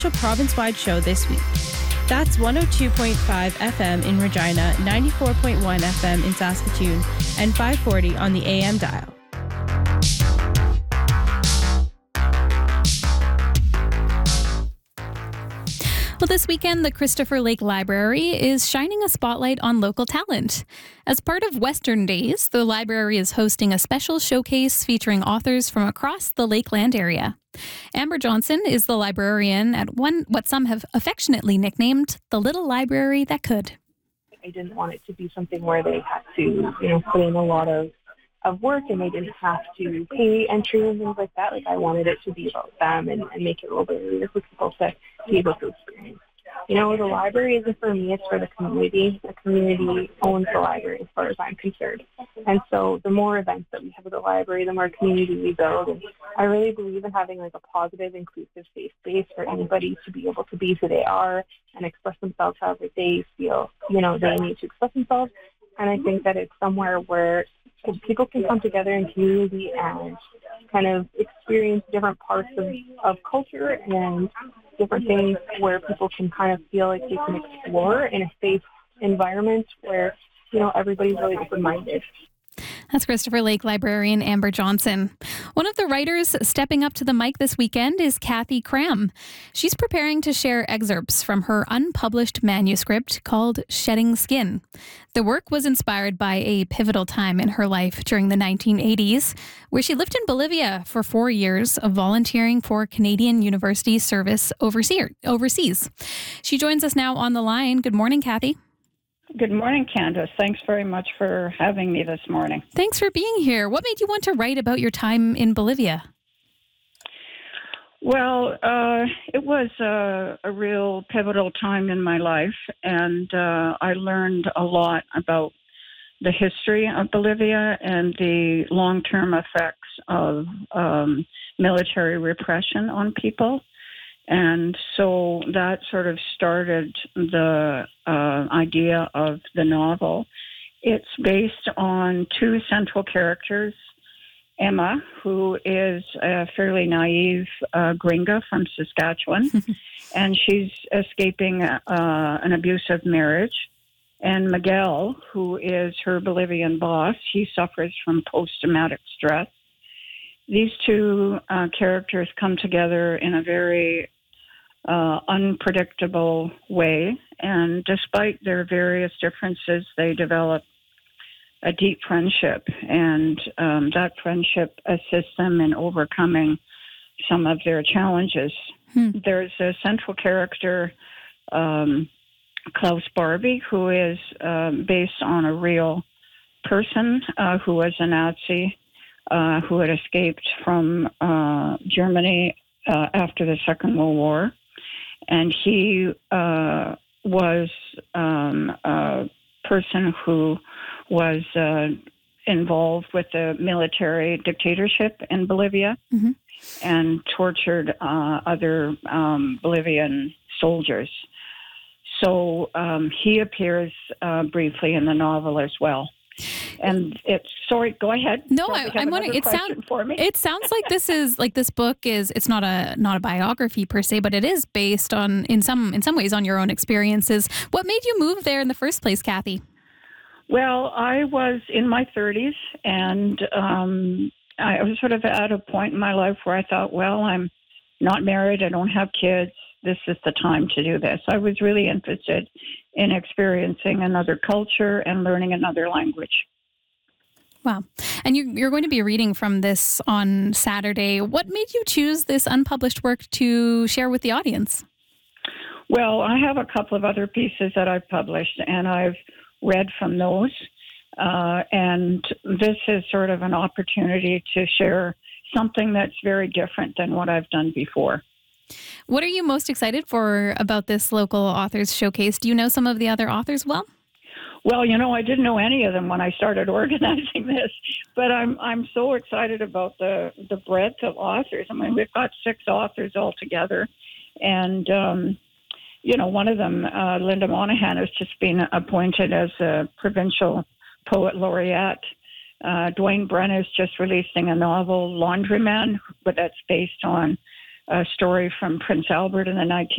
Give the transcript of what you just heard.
province-wide show this week. That's 102.5 FM in Regina, 94.1 FM in Saskatoon, and 540 on the AM dial. Well, this weekend, the Christopher Lake Library is shining a spotlight on local talent. As part of Western Days, the library is hosting a special showcase featuring authors from across the Lakeland area. Amber Johnson is the librarian at what some have affectionately nicknamed the Little Library That Could. I didn't want it to be something where they had to, put in a lot of work and they didn't have to pay entry and things like that. Like, I wanted it to be about them and make it a little bit easier for people to be able to experience. The library isn't for me, it's for the community. The community owns the library as far as I'm concerned. And so the more events that we have at the library, the more community we build. And I really believe in having like a positive, inclusive, safe space for anybody to be able to be who they are and express themselves however they feel, they need to express themselves. And I think that it's somewhere where people can come together in community and kind of experience different parts of culture and different things where people can kind of feel like they can explore in a safe environment where, everybody's really open-minded. That's Christopher Lake librarian Amber Johnson. One of the writers stepping up to the mic this weekend is Kathy Cram. She's preparing to share excerpts from her unpublished manuscript called Shedding Skin. The work was inspired by a pivotal time in her life during the 1980s, where she lived in Bolivia for 4 years of volunteering for Canadian University service overseas. She joins us now on the line. Good morning, Kathy. Good morning, Candace. Thanks very much for having me this morning. Thanks for being here. What made you want to write about your time in Bolivia? Well, it was a real pivotal time in my life, and I learned a lot about the history of Bolivia and the long-term effects of military repression on people. And so that sort of started the idea of the novel. It's based on two central characters, Emma, who is a fairly naive gringa from Saskatchewan, and she's escaping an abusive marriage, and Miguel, who is her Bolivian boss. He suffers from post-traumatic stress. These two characters come together in a very unpredictable way, and despite their various differences, they develop a deep friendship, and that friendship assists them in overcoming some of their challenges. There's a central character, Klaus Barbie, who is based on a real person who was a Nazi who had escaped from Germany after the Second World War. And he was a person who was involved with the military dictatorship in Bolivia and tortured other Bolivian soldiers. So he appears briefly in the novel as well. And sorry, go ahead. No, I'm wondering. It sounds like this book is. It's not a biography per se, but it is based on in some ways on your own experiences. What made you move there in the first place, Kathy? Well, I was in my 30s, and I was sort of at a point in my life where I thought, well, I'm not married, I don't have kids. This is the time to do this. I was really interested in experiencing another culture and learning another language. Wow. And you're going to be reading from this on Saturday. What made you choose this unpublished work to share with the audience? Well, I have a couple of other pieces that I've published, and I've read from those. And this is sort of an opportunity to share something that's very different than what I've done before. What are you most excited for about this local authors showcase? Do you know some of the other authors well? Well, I didn't know any of them when I started organizing this, but I'm so excited about the breadth of authors. I mean, we've got 6 authors altogether, and one of them, Linda Monahan, has just been appointed as a provincial poet laureate. Dwayne Brenn is just releasing a novel, Laundryman, but that's based on a story from Prince Albert in the